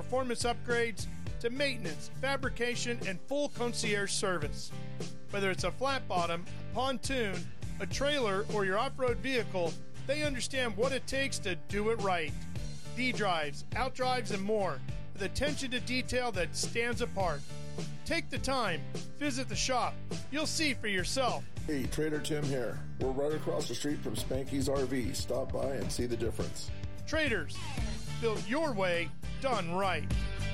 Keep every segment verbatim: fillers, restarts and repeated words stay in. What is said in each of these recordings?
performance upgrades to maintenance, fabrication, and full concierge service. Whether it's a flat bottom, a pontoon, a trailer, or your off-road vehicle, they understand what it takes to do it right. D-drives, out-drives, and more, with attention to detail that stands apart. Take the time, visit the shop. You'll see for yourself. Hey, Trader Tim here. We're right across the street from Spanky's R V. Stop by and see the difference. Traders, built your way, done right.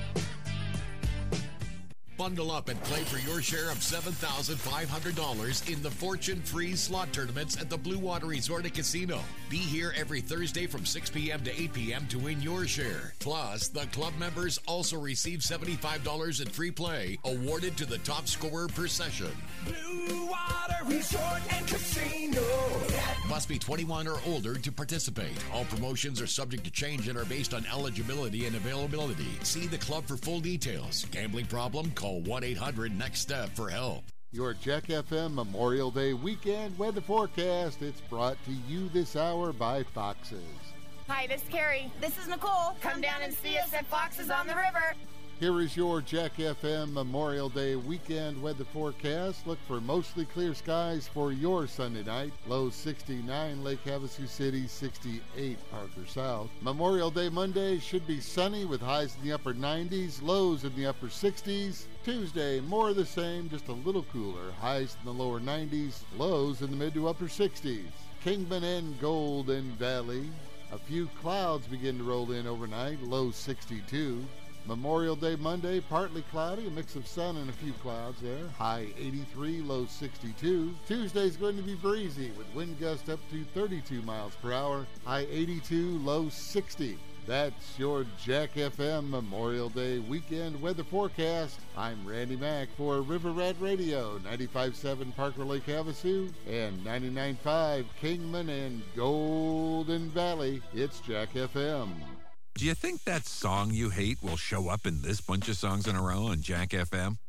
Bundle up and play for your share of seven thousand five hundred dollars in the Fortune Free Slot Tournaments at the Blue Water Resort and Casino. Be here every Thursday from six p.m. to eight p.m. to win your share. Plus, the club members also receive seventy-five dollars in free play awarded to the top scorer per session. Blue Water Resort and Casino. Must be twenty-one or older to participate. All promotions are subject to change and are based on eligibility and availability. See the club for full details. Gambling problem? Call one eight hundred next step for help. Your Jack F M Memorial Day weekend weather forecast. It's brought to you this hour by Foxes. Hi, this is Carrie. This is Nicole. Come down and see us at Foxes on the River. Here is your Jack F M Memorial Day weekend weather forecast. Look for mostly clear skies for your Sunday night. Low sixty-nine, Lake Havasu City, sixty-eight, Parker South. Memorial Day Monday should be sunny with highs in the upper nineties, lows in the upper sixties. Tuesday, more of the same, just a little cooler. Highs in the lower nineties, lows in the mid to upper sixties. Kingman and Golden Valley. A few clouds begin to roll in overnight, low sixty-two. Memorial Day Monday, partly cloudy, a mix of sun and a few clouds there. High eighty-three, low sixty-two. Tuesday's going to be breezy with wind gusts up to thirty-two miles per hour. High eighty-two, low sixty. That's your Jack F M Memorial Day weekend weather forecast. I'm Randy Mack for River Rat Radio, ninety-five point seven Parker Lake Havasu and ninety-nine point five Kingman and Golden Valley. It's Jack F M. Do you think that song you hate will show up in this bunch of songs in a row on Jack F M?